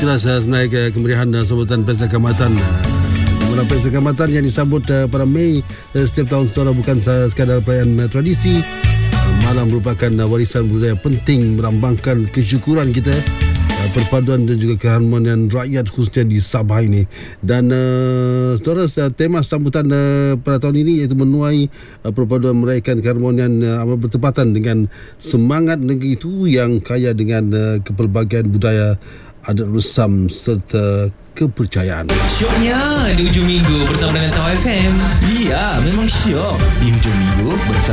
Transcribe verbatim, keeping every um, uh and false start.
Ikhlas uh, sebenarnya kemeriahan uh, sambutan Pesta Kaamatan. Uh, di mana Pesta Kaamatan yang disambut uh, pada Mei uh, setiap tahun saudara bukan uh, sekadar perayaan uh, tradisi, uh, malah merupakan uh, warisan budaya penting melambangkan kesyukuran kita, uh, perpaduan dan juga keharmonian rakyat khususnya di Sabah ini. Dan uh, saudara, uh, tema sambutan uh, pada tahun ini iaitu menuai uh, perpaduan meraihkan keharmonian uh, amat bertepatan dengan semangat negeri itu yang kaya dengan uh, kepelbagaian budaya, adat resam serta kepercayaan. Syoknya di hujung minggu bersama dengan Tau F M. Ya, memang syok di hujung minggu bersama